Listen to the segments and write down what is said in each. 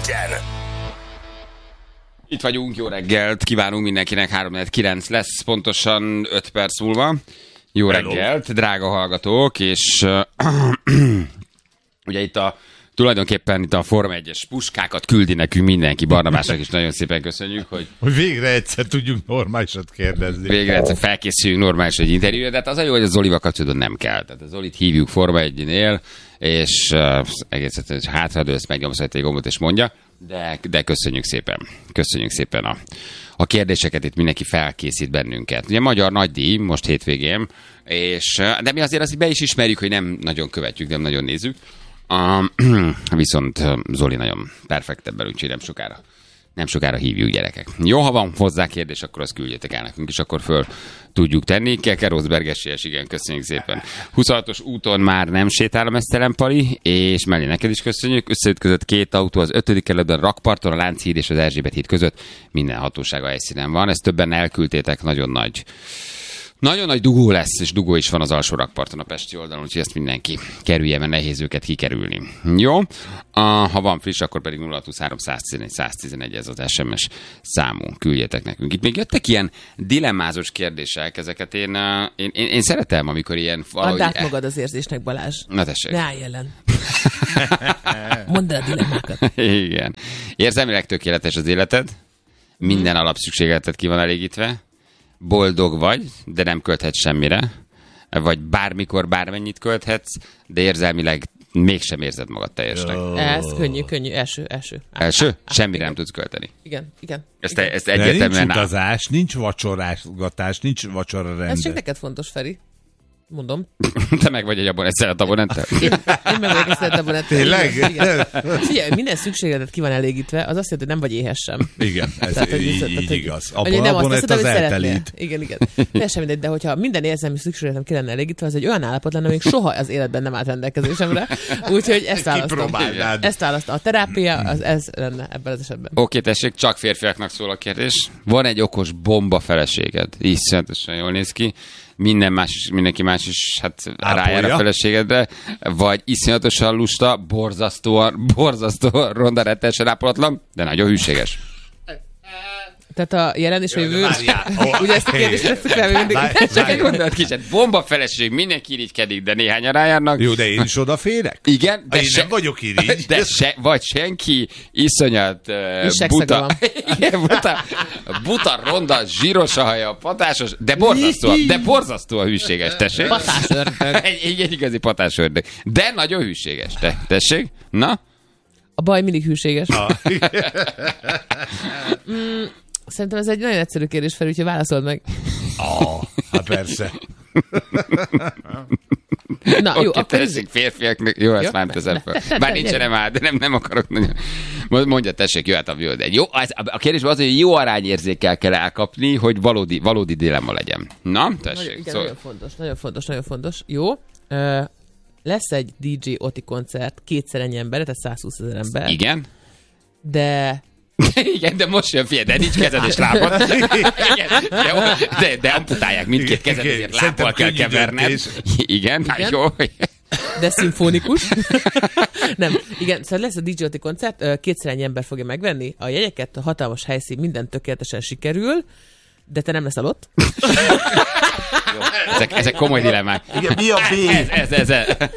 Itt vagyunk, jó reggelt, kívánunk mindenkinek, 3-9 lesz, pontosan 5 perc múlva. Jó reggelt, drága hallgatók, és ugye itt tulajdonképpen itt a Forma 1-es puskákat küldi nekünk mindenki, Barnabásnak is nagyon szépen köszönjük, hogy végre egyszer tudjunk normálisat kérdezni. Végre egyszer felkészüljünk normális egy interjúra, de hát az a jó, hogy a Zolival kapcsolatban nem kell. Tehát a Zolit hívjuk Forma 1-nél, és egész egyszerűen hátradőlsz, megnyomsz egy gombot és mondja, de köszönjük szépen. Köszönjük szépen a kérdéseket, itt mindenki felkészít bennünket. Ugye magyar nagydíj most hétvégén, de mi azért azt be is ismerjük, hogy nem nagyon követjük, nem nagyon nézzük. Viszont Zoli nagyon perfekt ebben, úgyhogy nem sokára hívjuk, gyerekek. Jó, ha van hozzá kérdés, akkor azt küldjétek el nekünk, és akkor föl tudjuk tenni. Keke Rosberg-esélyes, igen, köszönjük szépen. 26-os úton már nem sétál a meztelen Pali, és mellé neked is köszönjük. Összeütközött két autó az 5. kerületben, Rakparton, a Lánchíd és az Erzsébet híd között. Minden hatósága helyszínen van. Ezt többen elküldtétek, nagyon nagy dugó lesz, és dugó is van az alsó Rakparton a pesti oldalon, úgyhogy ezt mindenki kerülje, mert nehéz őket kikerülni. Jó? Ha van friss, akkor pedig 0623 111 111 ez az SMS számunk. Küldjetek nekünk. Itt még jöttek ilyen dilemmázós kérdések, ezeket én szeretem, amikor ilyen... Add át magad az érzésnek, Balázs. Na tessék. Ne állj ellen. Mondd el a dilemmákat. Igen. Érzelmileg tökéletes az életed, minden alapszükségleted ki van elégítve, boldog vagy, de nem költhetsz semmire, vagy bármikor bármennyit költhetsz, de érzelmileg mégsem érzed magad teljesnek. Ez könnyű. Első? Semmire nem tudsz költeni. Igen. Ezt egyértelműen... Nincs utazás, nincs vacsorásgatás, nincs vacsora rend. Ez csak neked fontos, Feri. Mondom. Te meg vagy egy szeret abonenttel? Én meg vagyok egy szeret abonenttel. Tényleg? Figyelj, minden szükségletet ki van elégítve, az azt jelenti, hogy nem vagy éhesen. Igen, ez így igaz. Abonent az eltelít. Igen. De sem mindegy, de hogyha minden érzelmi szükségletem ki lenne elégítve, az egy olyan állapot lenne, amíg soha az életben nem állt rendelkezésemre. Úgyhogy ezt választom. Ezt választom. A terápia, ez lenne ebben az esetben. Oké, tessék, csak férfiaknak szól a kérdés. Van egy okos bomba feleséged. Iszonyatosan jól néz ki. Mindenki más is rájár a feleségedre, vagy iszonyatosan lusta, borzasztóan ronda, rettenesen ápolatlan, de nagyon hűséges. Tehát a jelen és a jövő. Ugye ezt a kérdést tesszük fel mindig. Csak egy gondolat kicsit. Bomba feleség, mindenki irigykedik, de néhányan rájárnak. Jó, de én is odaférek? Igen, de én nem vagyok irigy. Vagy senki iszonyat buta, ronda, zsíros a haja, patásos, de borzasztóan hűséges, tessék. Patásördög. Egy igazi patásördög. De nagyon hűséges, tessék. Na? A baj mindig hűséges. Szerintem ez egy nagyon egyszerű kérdés, Feri, úgyhogy válaszold meg. Hát persze. Na, jó, akkor tessék férfiaknak. Jó, ezt már teszem fel. Bár nincsenem át, de nem akarok nagyon. Mondja, tessék, jöhet a jó. De jó, a kérdés az, hogy jó arányérzékkel kell elkapni, hogy valódi dilemma legyen. Na, tessék. Igen, nagyon fontos. Jó. Lesz egy DJ Oti koncert, kétszer ennyi ember, tehát 120 000 ember. Igen. De... Igen, de most jön, figyelj, de nincs kezed és lábad. De amputálják mindkét kezed, ezért lábbal kell keverned. Igen, jó. De szimfonikus. Nem, igen, szóval lesz a DJ Oti koncert, kétszer ennyi ember fogja megvenni a jegyeket, a hatalmas helyszín, minden tökéletesen sikerül, de te nem leszel ott. Ezek komoly dilemmák. Igen, mi a B? Ez.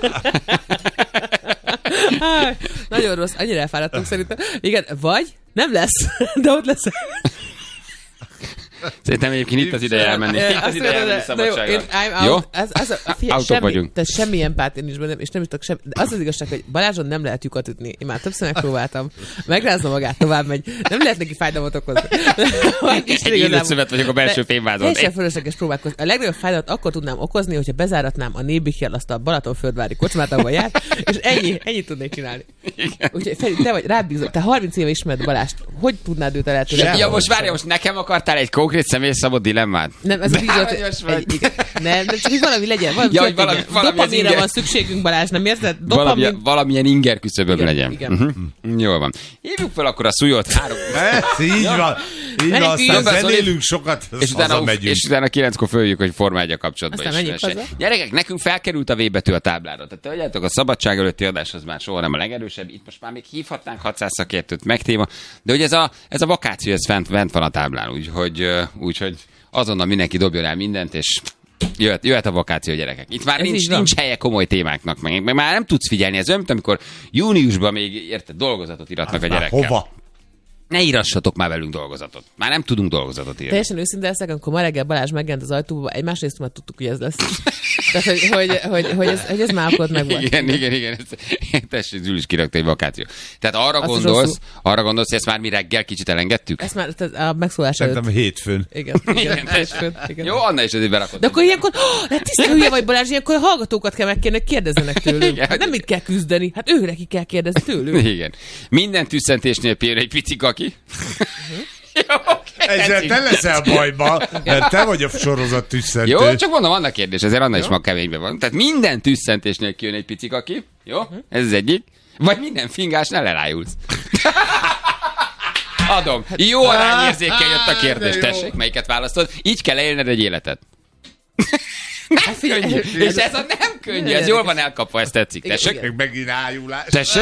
Nagyon rossz, annyira elfáradtunk szerintem. Igen, vagy nem lesz, de ott lesz. Szerintem egyébként itt az ideje elmenni. Itt az ideje elmenni szabadságra. Jó? Autók vagyunk. Tehát semmi empátia nincs bennem, és nem is tudok semmi. De az az igazság, hogy Balázson nem lehet lyukat ütni. Én már többször megpróbáltam. Megrázza magát, tovább megy. Nem lehet neki fájdalmat okozni. Egy illőszövet vagyok a belső fémvázon. Teljesen fölösleges próbálkozni. A legnagyobb fájdalmat akkor tudnám okozni, hogyha bezáratnám a Nébichel azt a Balatonföldvári kocsmát, ahol jár, és ennyit tudnék csinálni. Úgyhogy Feri, te vagy rábízol. Te 30 éve ismered Balást. Hogy tudnád őt elérni? Ja, most várj, most nekem akartál egy konkrét személyes szabad dilemmát? Nem, ez a Nem, de csak hogy valami legyen. Valami Dopaminra van szükségünk, Balázs, nem érzed? Valamilyen inger küszöböm legyen. Igen. Jól van. Hívjuk fel akkor a Szújót 3. Így van. Így van, aztán zenélünk sokat, és utána 9-kor följük, hogy Forma 1 kapcsolatban aztán is. menjünk haza. Gyerekek, nekünk felkerült a V betű a táblára. Tehát tudjátok, a szabadság előtti adás az már soha nem a legerősebb. Itt most már még hívhatnánk 600 szakértőt megtéma. De hogy ez a vakáció, ez fent van a táblán. Úgyhogy azonnal mindenki dobjon el mindent, és jöhet a vakáció, gyerekek. Itt már nincs helye komoly témáknak, meg már nem tudsz figyelni. Ez olyan, mint amikor júniusban még érted, dolgozatot iratnak a gyerekkel. Hova? Ne írassatok már velünk dolgozatot. Már nem tudunk dolgozatot írni. Teljesen őszinte leszek, amikor ma reggel Balázs megjelent az ajtóba, egy másrészt már tudtuk, hogy ez lesz. Tehát, hogy ez már akkor megvan. Igen. Tessék, Zsül is kirakta egy vakáció. Tehát arra gondolsz, hogy ezt már mi reggel kicsit elengedtük? Ezt már a megszólás előtt. Szerintem hétfőn. Igen. Jó, Anna is azért berakott. De akkor ilyenkor, hát tiszta hülye vagy Balázs, ilyenkor a hallgatókat kell megkérni, kérdezzenek tőlünk. Hát nem mit kell küzdeni, hát őre ki kell kérdezni tőlük. Igen. Minden tüsszentésnél például egy pici kaki. Ezzel te leszel bajba, mert te vagy a sorozat tüsszentő. Jó, csak mondom, annak kérdés, ezért Anna is ma keményben van. Tehát minden tüsszentésnél kijön egy pici kaki. Jó? Ez az egyik. Vagy minden fingásnál elájulsz. Adom. Jó arányérzékkel jött a kérdés. Tessék, melyiket választod? Így kell élned egy életet. Könnyű. És ez a nem könnyű, ez jól van elkapva, ezt tetszik. Tessék? Megint ájulás. Tessék?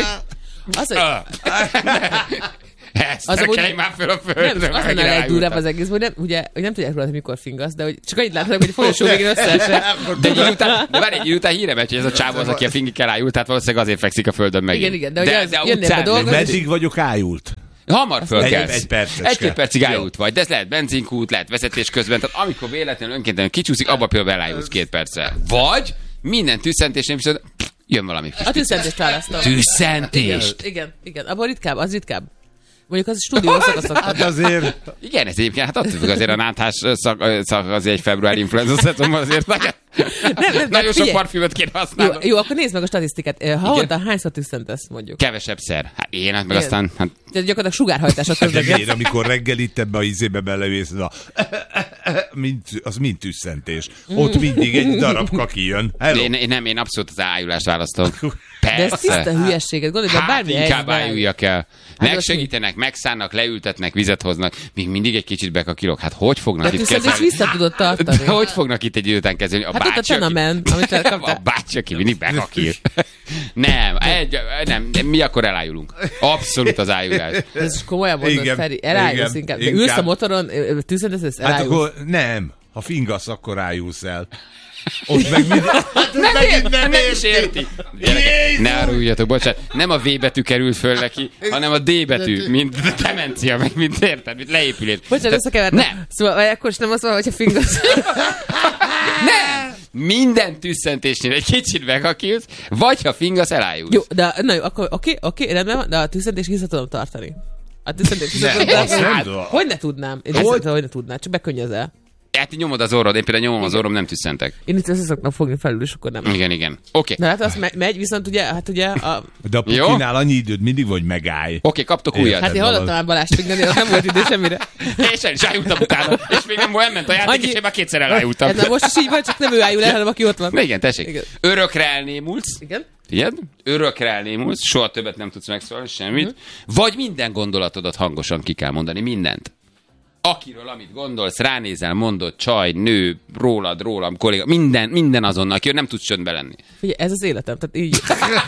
Az kelj már föl a földre. Az lenne a legdurább az egész, hogy nem tudják róla, hogy mikor fingasz, de hogy csak annyit láthatok, hogy folyosó végén összeesett. De egy idő után híre megy, hogy ez a csávó az, aki a fingikkel ájult, tehát valószínűleg azért fekszik a földön megint. Igen, de jönnél be dolgozni. Meddig vagyok ájult? Hamar fölkelsz. Egy percecske. Egy-két percig ájult vagy, de ez lehet benzinkút, lehet vezetés közben, tehát amikor véletlenül önkéntelen kicsúszik, abba például elájulsz 2 perccel. Vagy minden tüsszentésnél viszont jön valami. A tüsszentést választom. Tüsszentést? Igen. Abban ritkább, az ritkább. Mondjuk az stúdió szakaszok. Hát azért... Igen, ez egyébként, hát attól függ, azért a náthás szak az egy februári influenza szezonban azért nagyon sok parfümöt kéne használni. Jó, akkor nézd meg a statisztikát. Havonta hányszor tüsszentesz, mondjuk? Kevesebb szer. Hát én, meg igen. Aztán... Hát... Tehát gyakorlatilag sugárhajtásot közben. Amikor reggel itt ebbe a izébe belevész, az mind tüsszentés. Ott mindig egy darab kaki jön. Én abszolút az ájulást választom. De ez tiszta hülyeséget, gondolj, de bármi inkább ájuljak el. Megsegítenek, megszánnak, leültetnek, vizet hoznak, még mindig egy kicsit bekakilok. Hát hogy fognak itt kezelni? De vissza tudod tartani. Hogy fognak itt egy idő után kezelni? A hát ott a Tenamen, amit elkaptál. A bácsi, aki mindig bekakil. Nem, mi akkor elájulunk. Abszolút az ájulás. Ez komolyan mondod, Feri, elájulsz inkább. De ülsz a motoron, tűzöntesz, elájulsz. Hát akkor nem, ha fingasz, akkor ájulsz el. Ott meg nem is érti. Ne áruljatok, bocsánat. Nem a V betű kerül föl neki, hanem a D betű, mint demencia, meg mint érted, mint leépülés. Bocsánat, összekevertem. Nem. Szóval akkor is nem azt mondom, hogyha fingasz. Nem! Minden tüsszentésnél egy kicsit megakilsz, vagy ha fingasz, elájulsz. Jó, de na jó, akkor oké, rendben van, de a tüsszentés vissza tudom tartani. A tüsszentés vissza tudom tartani. Hogy ne tudnám? Én hogy ne tudnám, csak bekönnyözel. Hát nyomod az orrod, én például nyomom az orrom, nem tüsszentek. Én itt össze szoktam fogni felül, és akkor nem. Igen. Oké. Na hát az megy, viszont ugye, hát ugye a... De a pukinál annyi időd mindig, hogy megállj. Oké, kaptok újat. Hát én hallottam már Balást fingani, nem volt idő semmire. És el is ájultam utána. És még nem ment a játék, és én már 2-szer elájultam. Ez most is így van, csak nem ő ájul el, hanem aki ott van. Igen, tessék. Igen. Örökre elnémulsz. Igen. Figyeld? Örökre elnémulsz, soha többet nem tudsz megszólalni, semmit. Vagy minden gondolatodat hangosan ki kell mondani, mindent. Akiről, amit gondolsz, ránézel, mondod, csaj, nő, rólam, kolléga, minden azonnal, aki nem tudsz csöndbe lenni. Figyelj, ez az életem, tehát így...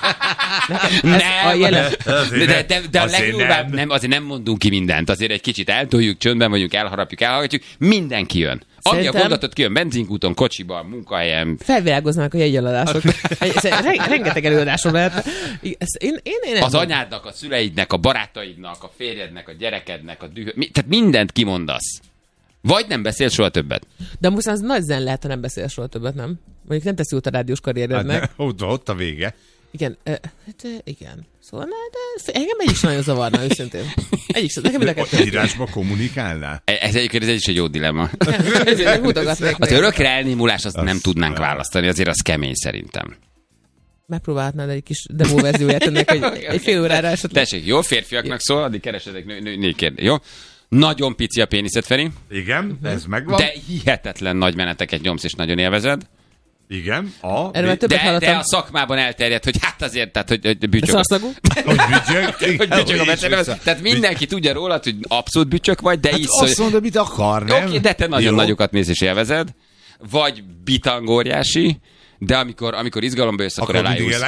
De a legjobb, nem, azért nem mondunk ki mindent, azért egy kicsit eltoljuk, csöndben vagyunk, elhallgatjuk, mindenki jön. Ami a gondolatot kijön, benzinkúton, kocsiban, munkahelyen. Felvilágoznak a jegyeladások. Rengeteg előadásról lehet. Az anyádnak, a szüleidnek, a barátaidnak, a férjednek, a gyerekednek, tehát mindent kimondasz. Vagy nem beszél soha többet. De most az nagy zen lehet, ha nem beszél soha többet, nem? Mondjuk nem teszi út a rádiós karrierednek. Hát ott a vége. Igen, igen. Szóval, de engem egy is nagyon zavarna, őszintén. Nekem a írásba kommunikálnál? Ez is egy jó dilemma. Az örökre elnémulás, azt nem tudnánk választani, azért az kemény szerintem. Megpróbálhatnád egy kis demo verzióját ennek, hogy egy fél órára esetleg. Tessék, jó, férfiaknak szól, addig keresetek női kérdés, jó? Nagyon pici a péniszed, Feri, Igen, ez megvan. de hihetetlen nagy meneteket nyomsz, és nagyon élvezed. Igen. Erről már többet De hallottam. a szakmában elterjedt, hogy hát azért, tehát, hogy bücsök. Szarszagú? Hogy bücsök. Hogy bücsök a meccsen. Tehát mindenki tudja rólad, hogy abszolút bücsök vagy, de Hát iszol. azt mondod, mit akar, nem? Oké, de te nagyon Jó. nagyokat mész és élvezed. Vagy bitangóriási, de amikor izgalomba jössz, akkor elájulsz.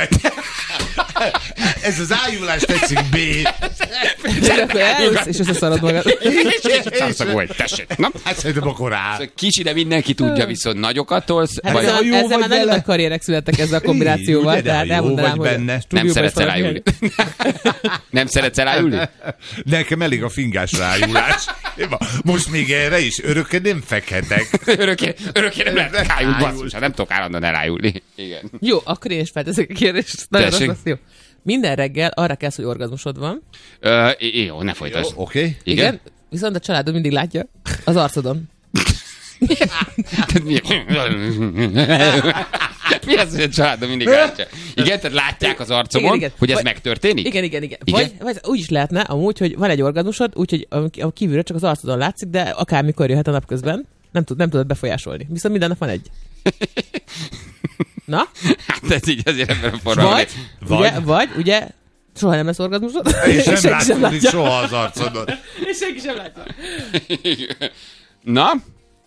Ez az ájulás tetszik, B. És akkor elülsz, és összeszarod magad. És szarszagú vagy, tessék. Na? Hát szerintem akkor á. Kicsi, de mindenki tudja, viszont nagyokat tolsz. Hát Vagy ha jó ezzel vagy már nagyon vele. nagy karrierek születtek ezzel a kombinációval, Ugye, de ha tehát jó elmondanám, vagy hogy benne. nem stúdióban szeretsz is valaki elájulni. Nem szeretsz elájulni? Nekem elég a fingás rájulás. Most még erre is örökké nem fekhetek. Örökké nem lehet rájulni, basszus, hát nem tudok állandóan elájulni. Igen. Jó, akkor én is felteszek a kérdést. Nagyon rossz Tessék. lesz, jó. Minden reggel arra kelsz, hogy orgazmusod van. Jó, ne folytasd. Oké. Igen? Viszont a családod mindig látja az arcodon. Mi az, hogy a családom mindig látja? Igen, tehát látják az arcomon, Igen. hogy ez Vagy- megtörténik? Igen. Vagy úgy is lehetne amúgy, hogy van egy orgazmusod, úgyhogy a kívülről csak az arcodon látszik, de akármikor jöhet a napközben. Nem tudod befolyásolni. Viszont minden nap van egy. Na? Hát ez így azért ebben a formában. Vagy, ugye, soha nem lesz orgazmusod. És nem senki sem látszódik látja. soha az arcodon. És senki sem látja. Na?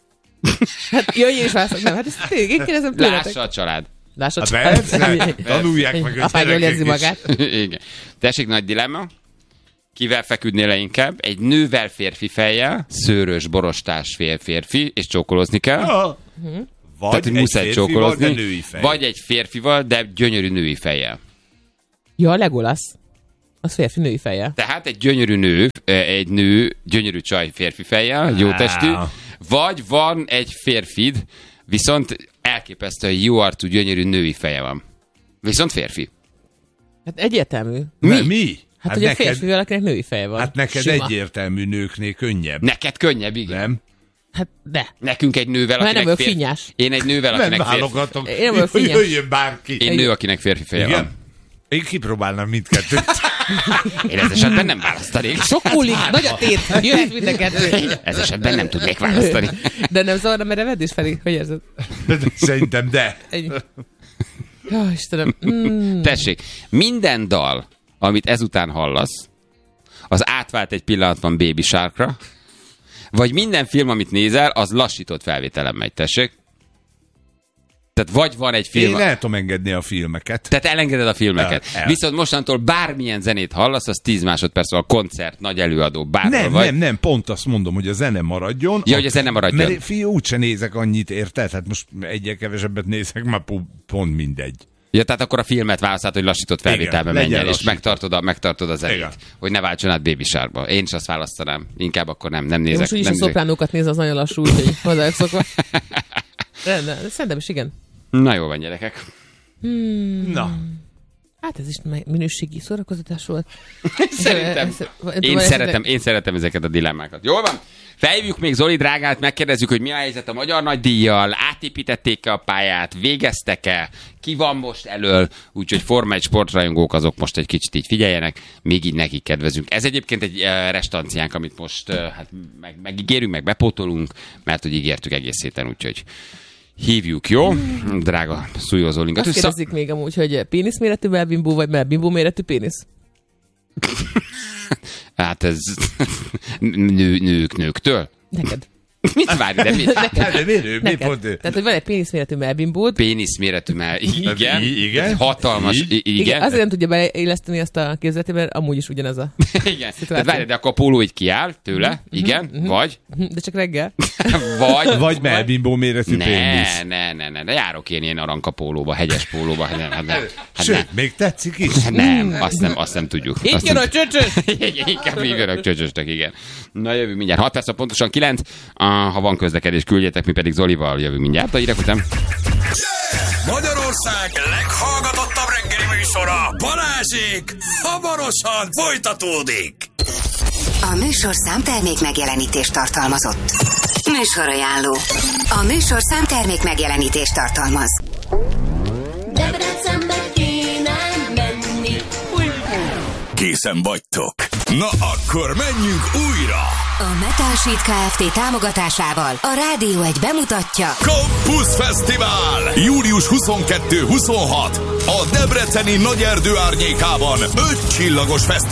Hát jöjj és válaszok. Nem, hát ezt tényleg, én kérdezem tőletek. Lássa a család. Lássa Hát csak. persze, tanulják meg a Apád jól gyerekek érzi is. magát. Igen. Tessék, nagy dilemma. Kivel feküdnél le inkább? Egy nővel férfi fejjel, szőrös, borostás férfi, és csókolózni kell. Ja. Vagy Tehát, hogy egy muszáj férfival, csókolózni. de női fej. Vagy egy férfival, de gyönyörű női fejjel. Ja, a Legolas. Az férfi női feje. Tehát egy gyönyörű nő, egy nő, gyönyörű csaj férfi fejjel, jó testű, vagy van egy férfid, viszont elképesztően jó arcú, gyönyörű női feje van. Viszont férfi. Hát egyértelmű. Mi? Hát ugye a férfivel, akinek női feje van. Hát neked Sima. egyértelmű nőknél könnyebb. Neked könnyebb, igen. Nem? Hát de. Nekünk egy nővel, Mert nem akinek vagyok finnyás. Én egy nővel, Nem akinek férfi. válogatok. Én vagyok Hogy finnyes. jöjjön bárki. Én nő, akinek férfi feje van. Igen? Én kipróbálnám mindkettőt. Én ez esetben nem választanék. Sok múlik, nagy a tét, jöhet mind a kettő. Ez esetben nem tudnék választani. De nem zavarna, mert evedés felé, hogy érzed? Szerintem de. Ennyi. Ja, Istenem. Tessék, minden dal, amit ezután hallasz, az átvált egy pillanatban Baby Sharkra, vagy minden film, amit nézel, az lassított felvételen megy, tessék. Tehát vagy van egy film... Én el tudom engedni a filmeket. Tehát elengeded a filmeket. El. Viszont mostantól bármilyen zenét hallasz, az 10 másodperc a koncert, nagy előadó, bárhol vagy. Nem, pont azt mondom, hogy a zene maradjon. Ja, hogy a zene maradjon. Mert fiú, úgyse nézek annyit, érted? Hát most egyre kevesebbet nézek, már pont mindegy. Ja, tehát akkor a filmet választod, hogy lassított felvételbe Igen, menj el, legyen és megtartod a zenét. Igen. Hogy ne váltson át Baby Sharkba. Én is azt választanám. Inkább akkor nem nézek. Most úgyis a nem nézek. szopránókat néz, az nagyon lassú, úgyhogy hozzájuk szokva. De szerintem is igen. Na jó van, gyerekek. Na, Hát ez is minőségi szórakoztatás volt. Szerintem. Én szeretem ezeket a dilemmákat. Jól van? Felhívjuk még Zoli drágát, megkérdezzük, hogy mi a helyzet a Magyar Nagydíjjal, átépítették-e a pályát, végeztek-e, ki van most elől, úgyhogy Forma 1 sportrajongók azok most egy kicsit így figyeljenek, még így nekik kedvezünk. Ez egyébként egy restanciánk, amit most hát megígérünk, meg bepótolunk, mert hogy ígértük egész héten, úgyhogy hívjuk, jó? Drága szújózólinkat. Azt kérdezik még amúgy, hogy pénisz méretű melbimbó, vagy melbimbó méretű pénisz? Hát ez nőktől? Neked. Mit várj, de mit? de mi Neked. pont... Tehát, hogy van egy pénisz méretű melbimbód, Pénisz méretű, mert igen, Igen. egy hatalmas, igen. azért nem tudja beilleszteni azt a képzeletében, mert amúgy is ugyanez a... Igen. Tehát várj, de akkor a póló így kiáll tőle, igen, vagy, De csak reggel. Vagy melbimbó méretű pénisz. ne, járok én ilyen aranka pólóba, hegyes pólóba. Sőt, még tetszik is. Nem, azt nem tudjuk. Így Azt jön nem- a csöcsös! Inkább így önök csöcsöstek, igen. Na jövünk mindjárt. 6 perc, pontosan 9. Ha van közlekedés, küldjetek, mi pedig Zolival jövünk mindjárt. A hírek után. Magyarország leghallgatottabb reggeli műsora, Balázsék, hamarosan folytatódik. A műsorszám termék megjelenítést tartalmazott. Műsorajánló. A műsorszám termék megjelenítést tartalmaz. Debrecenbe kéne menni. Készen vagytok. Na akkor menjünk újra. A Metal Sheet Kft. Támogatásával a Rádió 1 bemutatja Campus Fesztivál! Július 22-26. A debreceni Nagyerdő árnyékában 5 csillagos fesztivál.